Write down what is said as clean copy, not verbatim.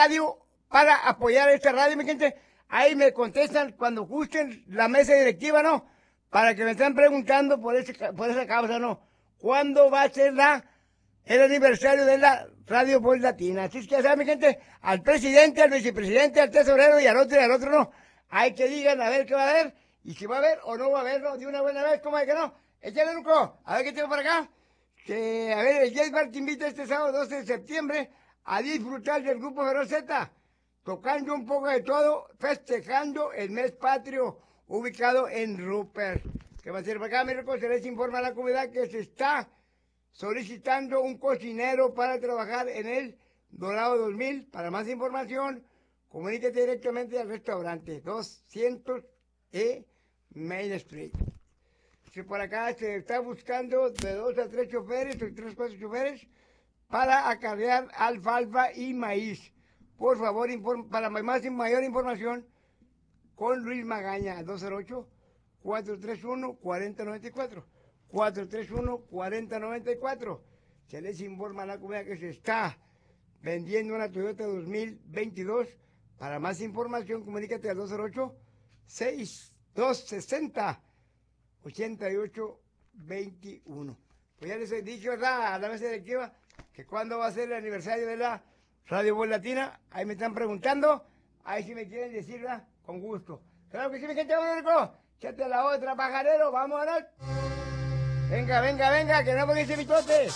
radio para apoyar esta radio, mi gente. Ahí me contestan cuando gusten la mesa directiva, ¿no? Para que me estén preguntando por esa causa, ¿no? ¿Cuándo va a ser el aniversario de la Radio Voz Latina? Así es que ya saben, mi gente, al presidente, al vicepresidente, al tesorero y al otro no. Hay que digan a ver qué va a haber, y si va a haber o no va a haber, ¿no? De una buena vez, ¿cómo es que no? Échale, Luco, a ver qué tengo por acá. Que, a ver, el Jazz Bar te invita este sábado 12 de septiembre a disfrutar del Grupo Feroz Z, tocando un poco de todo, festejando el mes patrio, ubicado en Rupert. ¿Qué va a ser por acá, mi Rico? Se les informa a la comunidad que se está solicitando un cocinero para trabajar en el Dorado 2000. Para más información, comuníquete directamente al restaurante 200 Main Street. Si por acá se está buscando de 2 a 3 choferes, o 3 a 4 choferes, para acarrear alfalfa y maíz. Por favor, para mayor información, con Luis Magaña, 208-431-4094. 431-4094. Se les informa a la comunidad que se está vendiendo una Toyota 2022. Para más información, comunícate al 208-6260-8821. Pues ya les he dicho, ¿verdad?, a la mesa directiva, que cuándo va a ser el aniversario de la Radio Voz Latina. Ahí me están preguntando. Ahí si me quieren decir, ¿verdad?, con gusto. Claro que sí, mi gente, vamos, échate la otra, pajarero, vámonos. Venga, venga, venga, que no me dice mi tote.